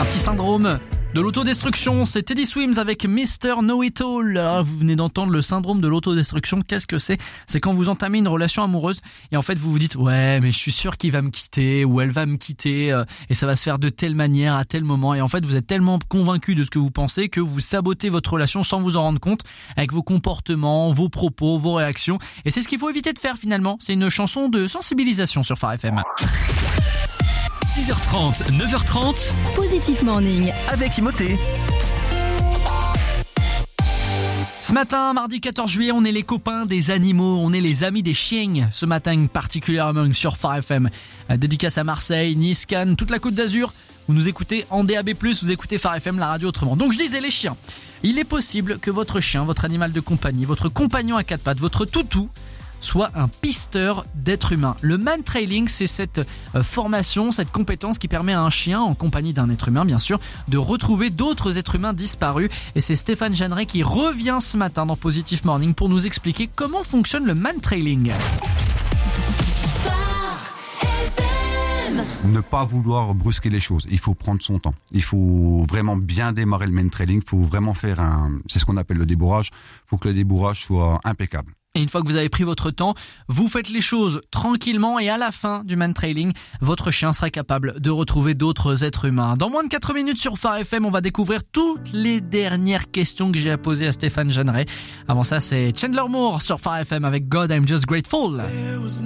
Un petit syndrome de l'autodestruction, c'est Teddy Swims avec Mr. Know-It-All. Alors, vous venez d'entendre le syndrome de l'autodestruction. Qu'est-ce que c'est ? C'est quand vous entamez une relation amoureuse et en fait vous vous dites « Ouais, mais je suis sûr qu'il va me quitter ou elle va me quitter et ça va se faire de telle manière à tel moment. » Et en fait vous êtes tellement convaincu de ce que vous pensez que vous sabotez votre relation sans vous en rendre compte avec vos comportements, vos propos, vos réactions. Et c'est ce qu'il faut éviter de faire finalement. C'est une chanson de sensibilisation sur Phare FM. 6h30, 9h30, Positive Morning. avec Timothée. Ce matin, mardi 14 juillet, on est les copains des animaux, on est les amis des chiens. Ce matin, particulièrement sur Phare FM. Dédicace à Marseille, Nice, Cannes, toute la Côte d'Azur. Vous nous écoutez en DAB+, vous écoutez Phare FM, la radio autrement. Donc je disais les chiens. Il est possible que votre chien, votre animal de compagnie, votre compagnon à quatre pattes, votre toutou, soit un pisteur d'êtres humains. Le man-trailing, c'est cette formation, cette compétence qui permet à un chien, en compagnie d'un être humain bien sûr, de retrouver d'autres êtres humains disparus. Et c'est Stéphane Jeanneret qui revient ce matin dans Positive Morning pour nous expliquer comment fonctionne le man-trailing. Ne pas vouloir brusquer les choses. Il faut prendre son temps. Il faut vraiment bien démarrer le man-trailing. Il faut vraiment faire c'est ce qu'on appelle le débourrage. Il faut que le débourrage soit impeccable. Et une fois que vous avez pris votre temps, vous faites les choses tranquillement et à la fin du man-trailing, votre chien sera capable de retrouver d'autres êtres humains. Dans moins de 4 minutes sur Phare FM, on va découvrir toutes les dernières questions que j'ai à poser à Stéphane Jeanneret. Avant ça, c'est Chandler Moore sur Phare FM avec God I'm Just Grateful.